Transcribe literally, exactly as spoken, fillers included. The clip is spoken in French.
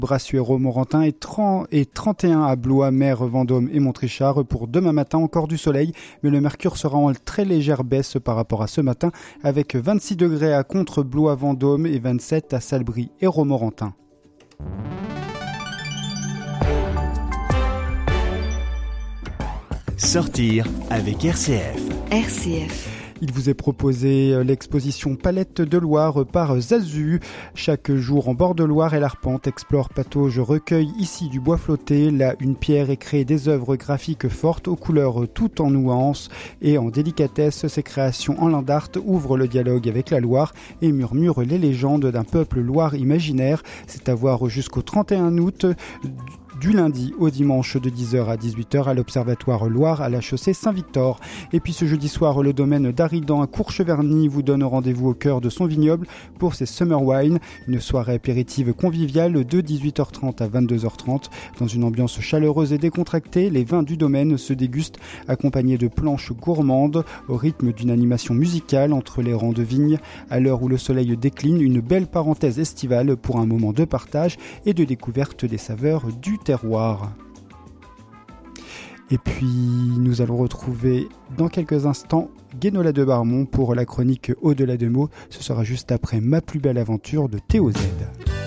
Brassuet, Romorantin et, trente, et trente et un à Blois, Mer, Vendôme et Montrichard. Pour demain matin, encore du soleil, mais le mercure sera en très légère baisse par rapport à ce matin, avec vingt-six degrés à Contre, Blois, Vendôme et vingt-sept à Salbris et Romorantin. Sortir avec R C F. R C F. Il vous est proposé l'exposition Palette de Loire par Zazu. Chaque jour en bord de Loire et l'Arpente explore, patauge, recueille ici du bois flotté. Là, une pierre et crée des œuvres graphiques fortes aux couleurs tout en nuances et en délicatesse. Ces créations en land art ouvrent le dialogue avec la Loire et murmurent les légendes d'un peuple loire imaginaire. C'est à voir jusqu'au trente et un août. Du lundi au dimanche de dix heures à dix-huit heures à l'Observatoire Loire à la chaussée Saint-Victor. Et puis ce jeudi soir, le domaine d'Aridan à Courcheverny vous donne rendez-vous au cœur de son vignoble pour ses Summer Wine, une soirée apéritive conviviale de dix-huit heures trente à vingt-deux heures trente. Dans une ambiance chaleureuse et décontractée, les vins du domaine se dégustent accompagnés de planches gourmandes au rythme d'une animation musicale entre les rangs de vignes. À l'heure où le soleil décline, une belle parenthèse estivale pour un moment de partage et de découverte des saveurs du terroir. Terroir. Et puis nous allons retrouver dans quelques instants Guénola de Barmont pour la chronique Au-delà de mots. Ce sera juste après Ma plus belle aventure de Théo Z.